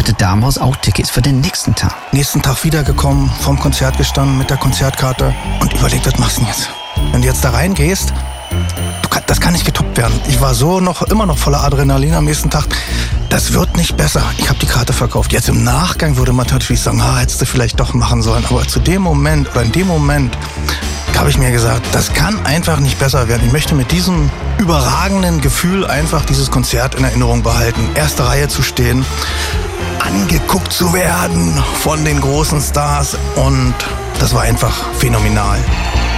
hatte Damhaus auch Tickets für den nächsten Tag. Nächsten Tag wiedergekommen, vorm Konzert gestanden mit der Konzertkarte und überlegt, was machst du denn jetzt? Wenn du jetzt da reingehst, das kann nicht getoppt werden. Ich war immer noch voller Adrenalin am nächsten Tag. Das wird nicht besser. Ich habe die Karte verkauft. Jetzt im Nachgang würde man natürlich sagen, hättest du vielleicht doch machen sollen. Aber in dem Moment habe ich mir gesagt, das kann einfach nicht besser werden. Ich möchte mit diesem überragenden Gefühl einfach dieses Konzert in Erinnerung behalten. Erste Reihe zu stehen, angeguckt zu werden von den großen Stars und das war einfach phänomenal.